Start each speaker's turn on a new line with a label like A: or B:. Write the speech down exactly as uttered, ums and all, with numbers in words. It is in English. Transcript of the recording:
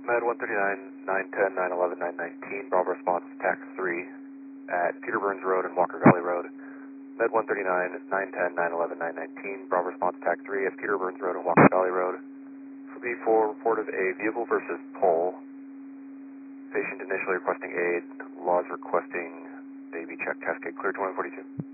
A: Med one thirty-nine, nine ten, nine eleven, nine nineteen, Bravo response, tax three at Peter Burns Road and Walker Valley Road. Med one thirty-nine, nine ten, nine eleven, nine nineteen, Bravo response, tax three at Peter Burns Road and Walker Valley Road. For B four, report of a vehicle versus pole. Patient initially requesting aid, laws requesting baby check, cascade clear twenty forty-two.